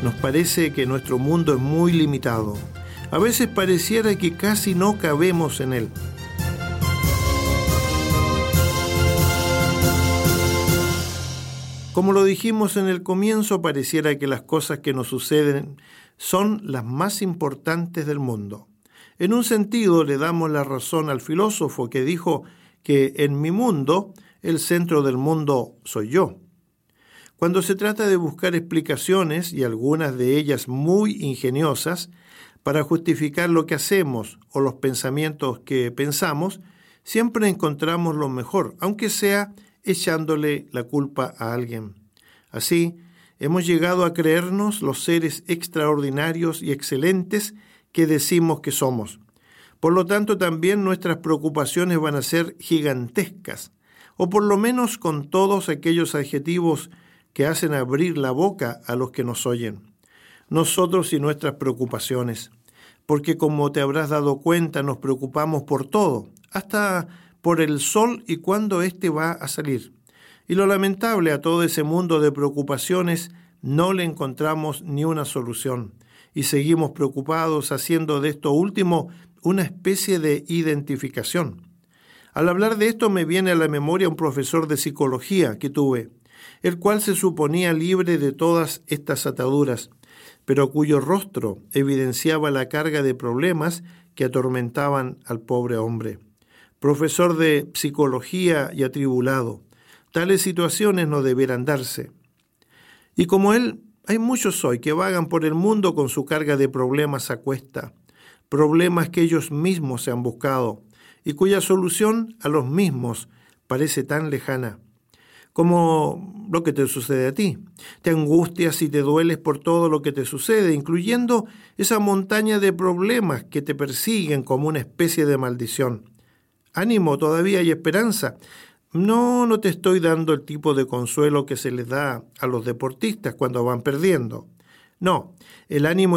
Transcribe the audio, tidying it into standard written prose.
Nos parece que nuestro mundo es muy limitado. A veces pareciera que casi no cabemos en él. Como lo dijimos en el comienzo, pareciera que las cosas que nos suceden son las más importantes del mundo. En un sentido, le damos la razón al filósofo que dijo que en mi mundo, el centro del mundo soy yo. Cuando se trata de buscar explicaciones, y algunas de ellas muy ingeniosas, para justificar lo que hacemos o los pensamientos que pensamos, siempre encontramos lo mejor, aunque sea echándole la culpa a alguien. Así, hemos llegado a creernos los seres extraordinarios y excelentes que decimos que somos. Por lo tanto, también nuestras preocupaciones van a ser gigantescas, o por lo menos con todos aquellos adjetivos que hacen abrir la boca a los que nos oyen. Nosotros y nuestras preocupaciones, porque como te habrás dado cuenta, nos preocupamos por todo, hasta por el sol y cuándo éste va a salir. Y lo lamentable, a todo ese mundo de preocupaciones no le encontramos ni una solución, y seguimos preocupados haciendo de esto último una especie de identificación. Al hablar de esto me viene a la memoria un profesor de psicología que tuve, el cual se suponía libre de todas estas ataduras, pero cuyo rostro evidenciaba la carga de problemas que atormentaban al pobre hombre. Profesor de psicología y atribulado, tales situaciones no debieran darse. Y como él, hay muchos hoy que vagan por el mundo con su carga de problemas a cuesta, problemas que ellos mismos se han buscado y cuya solución a los mismos parece tan lejana. Como lo que te sucede a ti. Te angustias y te dueles por todo lo que te sucede, incluyendo esa montaña de problemas que te persiguen como una especie de maldición. Ánimo, todavía hay esperanza. No te estoy dando el tipo de consuelo que se les da a los deportistas cuando van perdiendo. No, el ánimo